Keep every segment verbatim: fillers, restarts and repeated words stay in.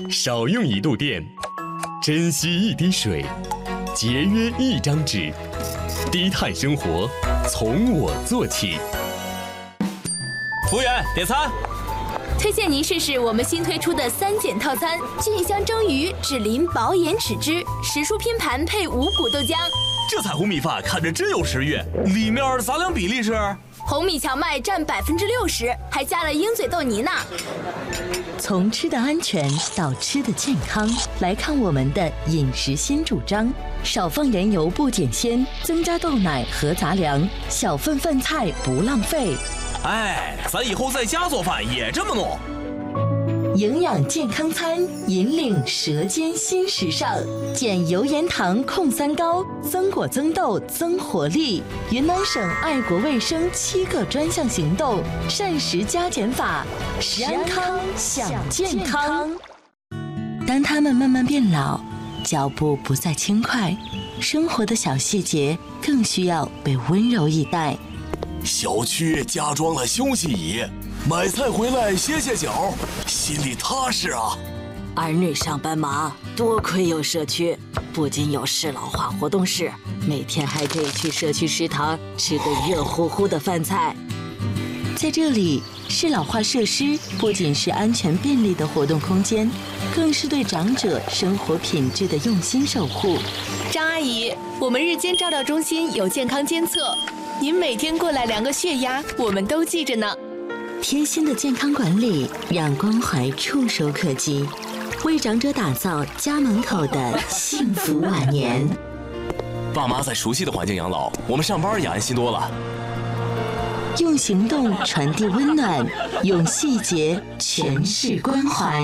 少用一度电，珍惜一滴水，节约一张纸，低碳生活从我做起。 服务员，点餐。 推荐您试试我们新推出的三减套餐：菌香蒸鱼、脂淋薄盐豉汁、时蔬拼盘配五谷豆浆。 这彩虹米饭看着真有食欲，里面杂粮比例是？ 红米荞麦占百分之六十，还加了鹰嘴豆泥呢。 从吃的安全到吃的健康，来看我们的饮食新主张：少放盐油不减鲜，增加豆奶和杂粮，小份饭菜不浪费。 哎，咱以后在家做饭也这么弄。 营养健康餐，引领舌尖新时尚，减油盐糖控三高，增果增豆增活力。云南省爱国卫生七个专项行动，膳食加减法，食安康享健康。当他们慢慢变老，脚步不再轻快，生活的小细节更需要被温柔以待。 小区加装了休息椅，买菜回来歇歇脚，心里踏实啊。 儿女上班忙，多亏有社区，不仅有适老化活动室，每天还可以去社区食堂吃个热乎乎的饭菜。 在这里，适老化设施不仅是安全便利的活动空间，更是对长者生活品质的用心守护。 张阿姨，我们日间照料中心有健康监测，您每天过来量个血压，我们都记着呢。 贴心的健康管理，让关怀触手可及，为长者打造家门口的幸福晚年。 爸妈在熟悉的环境养老，我们上班也安心多了。 用行动传递温暖，用细节诠释关怀。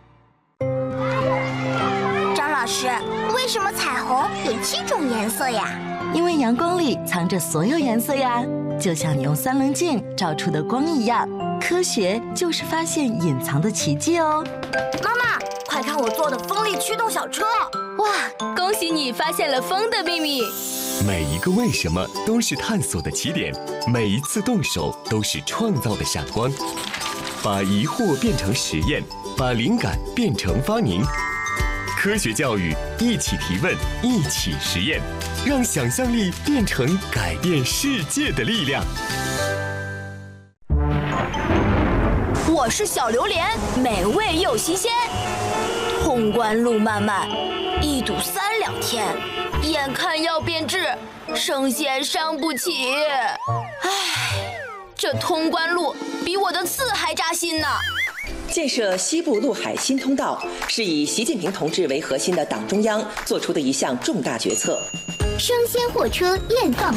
张老师，为什么彩虹有七种颜色呀？ 因为阳光里藏着所有颜色呀，就像你用三棱镜照出的光一样。科学就是发现隐藏的奇迹哦。 妈妈，快看我做的风力驱动小车！ 哇，恭喜你发现了风的秘密。 每一个为什么都是探索的起点，每一次动手都是创造的闪光。把疑惑变成实验，把灵感变成发明。科学教育，一起提问，一起实验，让想象力变成改变世界的力量。 我是小榴莲，美味又新鲜。通关路漫漫，一堵三两天，眼看要变质，生鲜伤不起。唉，这通关路比我的刺还扎心呢。 建设西部陆海新通道是以习近平同志为核心的党中央做出的一项重大决策。 生鲜货车验放